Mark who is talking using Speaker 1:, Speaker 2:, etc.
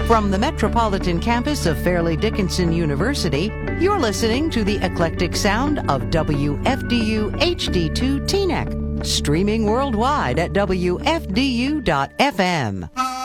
Speaker 1: From the metropolitan campus of Fairleigh Dickinson University, you're listening to the eclectic sound of WFDU HD2 Teaneck, streaming worldwide at WFDU.FM.